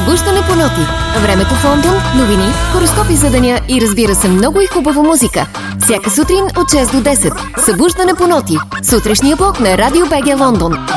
Събуждане по ноти. Времето в Лондон, новини, хороскопи за деня и разбира се много и хубава музика. Всяка сутрин от 6 до 10. Събуждане по ноти. Сутрешния блок на Радио БГ Лондон.